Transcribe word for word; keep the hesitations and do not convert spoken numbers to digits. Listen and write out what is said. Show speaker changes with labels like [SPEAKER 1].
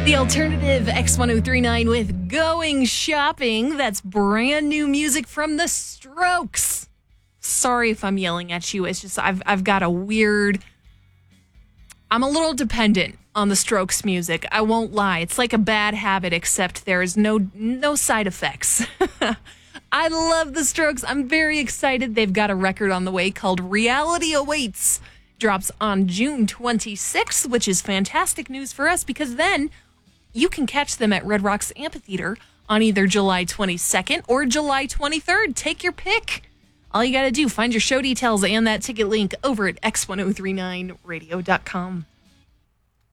[SPEAKER 1] The alternative X ten thirty-nine with Going Shopping. That's brand new music from The Strokes. Sorry if I'm yelling at you. It's just I've I've got a weird... I'm a little dependent on The Strokes music. I won't lie. It's like a bad habit, except there's no no side effects. I love The Strokes. I'm very excited. They've got a record on the way called Reality Awaits. Drops on June twenty-sixth, which is fantastic news for us because then you can catch them at Red Rocks Amphitheater on either July twenty-second or July twenty-third. Take your pick. All you got to do, find your show details and that ticket link over at x ten thirty-nine radio dot com.